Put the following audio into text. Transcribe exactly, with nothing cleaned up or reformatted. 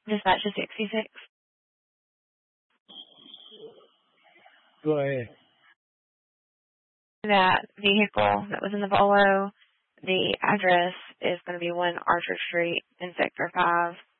Dispatch to sixty-six. Go ahead. That vehicle that was in the Volvo, the address is going to be one Archer Street in Sector five.